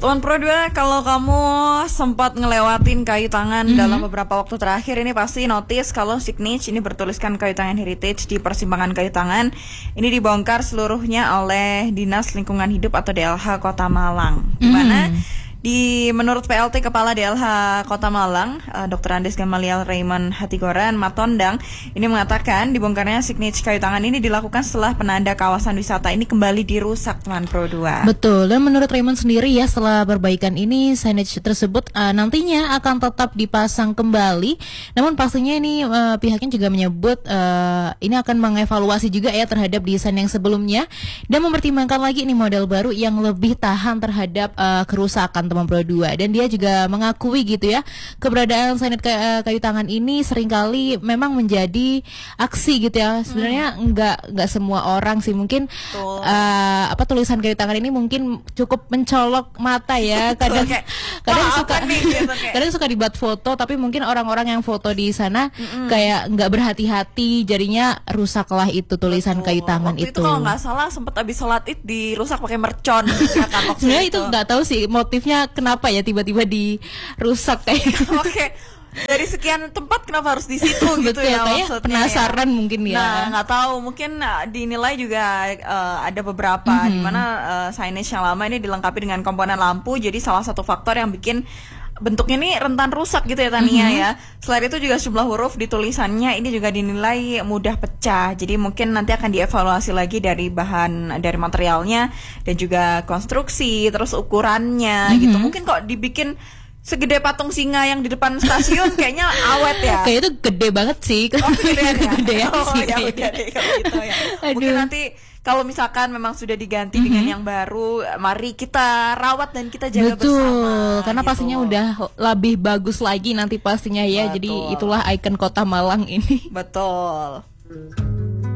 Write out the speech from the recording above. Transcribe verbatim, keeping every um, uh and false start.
Teman Pro dua, kalau kamu sempat ngelewatin kayu tangan mm-hmm. dalam beberapa waktu terakhir, ini pasti notice kalau Signage ini bertuliskan kayu tangan heritage di persimpangan kayu tangan. Ini dibongkar seluruhnya oleh Dinas Lingkungan Hidup atau D L H Kota Malang. Di mana mm-hmm. Di menurut P L T Kepala D L H Kota Malang, uh, dokter Andes Gamaliel Raymond Hatigoran Matondang, ini mengatakan dibongkarnya Signage kayu tangan ini dilakukan setelah penanda kawasan wisata ini kembali dirusak, teman Pro dua. Betul, dan menurut Raymond sendiri ya, setelah perbaikan ini signage tersebut uh, nantinya akan tetap dipasang kembali. Namun pastinya ini uh, pihaknya juga menyebut uh, ini akan mengevaluasi juga ya terhadap desain yang sebelumnya dan mempertimbangkan lagi ini model baru yang lebih tahan terhadap uh, kerusakan, teman Pro dua. Dan dia juga mengakui gitu ya, keberadaan signage kayu tangan ini seringkali memang menjadi aksi gitu ya. Sebenarnya hmm. nggak nggak semua orang sih, mungkin uh, apa tulisan kayu tangan ini mungkin cukup mencolok mata ya. Kadang kayak, kadang suka nih, gitu, kayak. kadang suka dibuat foto, tapi mungkin orang-orang yang foto di sana Mm-mm. kayak nggak berhati-hati, jadinya rusaklah itu tulisan Betul. kayu tangan Waktu itu. Itu kalau nggak salah sempat habis sholat id dirusak pakai mercon. Ya kan, sebenarnya itu nggak tahu sih motifnya kenapa ya tiba-tiba dirusak kayak gitu. Oke. Dari sekian tempat kenapa harus di situ gitu Betul, ya, maksudnya penasaran ya. mungkin ya. Nah, nggak tahu, mungkin dinilai juga uh, ada beberapa mm-hmm. di mana uh, signage yang lama ini dilengkapi dengan komponen lampu, jadi salah satu faktor yang bikin bentuknya ini rentan rusak gitu ya Tania mm-hmm. ya. Selain itu juga jumlah huruf di tulisannya ini juga dinilai mudah pecah. Jadi mungkin nanti akan dievaluasi lagi dari bahan, dari materialnya dan juga konstruksi, terus ukurannya mm-hmm. gitu. Mungkin kok dibikin segede patung singa yang di depan stasiun kayaknya awet ya. Kayak itu gede banget sih. Oh, gedean ya. Gedean oh, sih. Ya udah deh kalau gitu ya. Mungkin nanti kalau misalkan memang sudah diganti mm-hmm. dengan yang baru, mari kita rawat dan kita jaga Betul, bersama. Betul, karena gitu. pastinya udah lebih bagus lagi nanti pastinya ya. Betul. Jadi itulah ikon Kota Malang ini. Betul.